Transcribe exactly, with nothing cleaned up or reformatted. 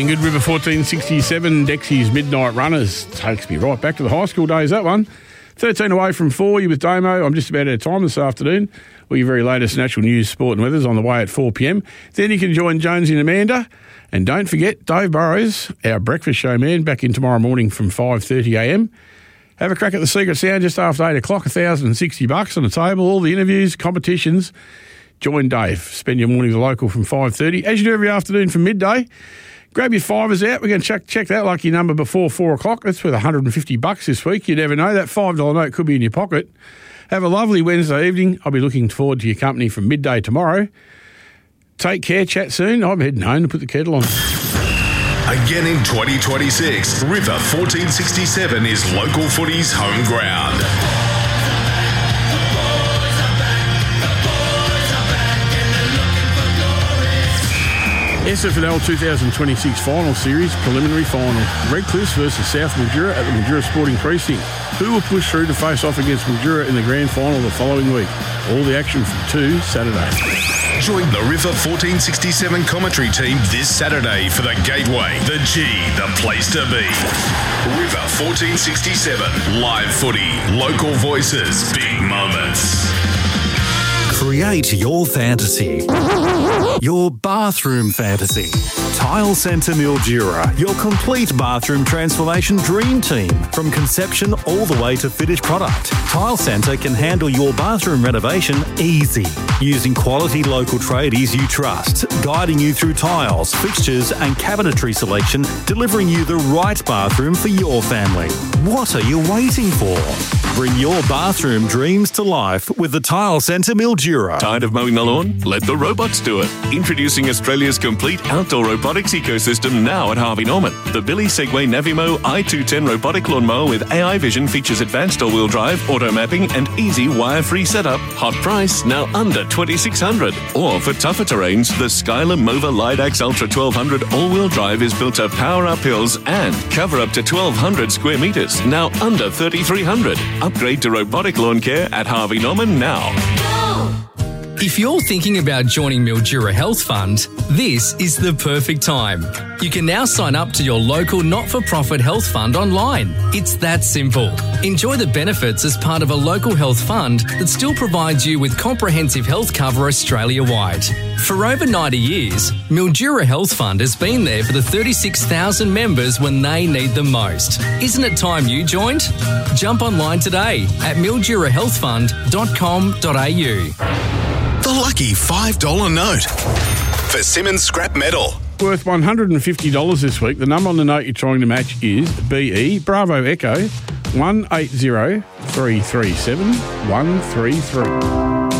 Feeling good, River fourteen sixty-seven, Dexy's Midnight Runners. Takes me right back to the high school days, that one. thirteen away from four, you with Damo. I'm just about out of time this afternoon. All your very latest natural news, sport and weather's on the way at four p.m. Then you can join Jonesy and Amanda. And don't forget, Dave Burrows, our breakfast show man, back in tomorrow morning from five thirty a.m. Have a crack at the Secret Sound just after eight o'clock, one thousand sixty bucks on the table, all the interviews, competitions. Join Dave. Spend your morning with the local from five thirty, as you do every afternoon from midday. Grab your fivers out. We're going to check, check that lucky number before four o'clock. That's worth one hundred fifty bucks this week. You never know. That five dollar note could be in your pocket. Have a lovely Wednesday evening. I'll be looking forward to your company from midday tomorrow. Take care. Chat soon. I'm heading home to put the kettle on. Again in twenty twenty-six, River fourteen sixty-seven is local footy's home ground. S F L twenty twenty-six Final Series Preliminary Final. Redcliffs versus South Mildura at the Mildura Sporting Precinct. Who will push through to face off against Mildura in the Grand Final the following week? All the action from two Saturday. Join the River fourteen sixty-seven commentary team this Saturday for the Gateway, the G, the place to be. River fourteen sixty-seven, live footy, local voices, big moments. Create your fantasy. Your bathroom fantasy. Tile Centre Mildura, your complete bathroom transformation dream team. From conception all the way to finished product, Tile Centre can handle your bathroom renovation easy. Using quality local tradies you trust, guiding you through tiles, fixtures and cabinetry selection, delivering you the right bathroom for your family. What are you waiting for? Bring your bathroom dreams to life with the Tile Centre Mildura. Tired of mowing the lawn? Let the robots do it. Introducing Australia's complete outdoor robotics ecosystem now at Harvey Norman. The Billy Segway Navimo i two ten robotic lawnmower with A I vision features advanced all-wheel drive, auto mapping and easy wire-free setup. Hot price, now under twenty-six hundred dollars. Or for tougher terrains, the Skylar Mova Lidax Ultra twelve hundred all-wheel drive is built to power up hills and cover up to twelve hundred square metres, now under thirty-three hundred dollars. Upgrade to robotic lawn care at Harvey Norman now. If you're thinking about joining Mildura Health Fund, this is the perfect time. You can now sign up to your local not-for-profit health fund online. It's that simple. Enjoy the benefits as part of a local health fund that still provides you with comprehensive health cover Australia-wide. For over ninety years, Mildura Health Fund has been there for the thirty-six thousand members when they need them most. Isn't it time you joined? Jump online today at mildura health fund dot com dot a u. The lucky five dollar note for Simmons Scrap Metal. Worth one hundred fifty dollars this week. The number on the note you're trying to match is B E, Bravo Echo, one eight zero three three seven one three three.